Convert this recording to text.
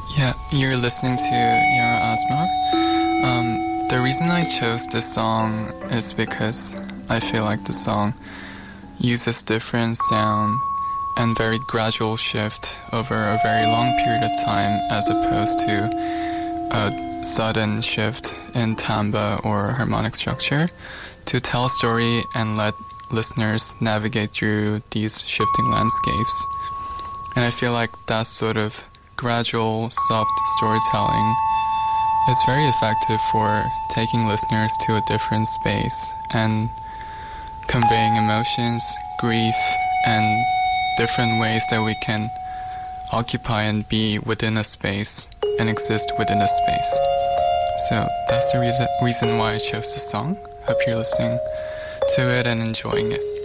Yeah, you're listening to Yara Asmar. The reason I chose this song is because I feel like the song uses different sound and very gradual shift over a very long period of time as opposed to a sudden shift in timbre or harmonic structure to tell a story and let listeners navigate through these shifting landscapes. And I feel like that sort of gradual, soft storytelling is very effective for taking listeners to a different space and conveying emotions, grief, and different ways that we can occupy and be within a space and exist within a space. So that's the reason why I chose this song. Hope you're listening to it and enjoying it.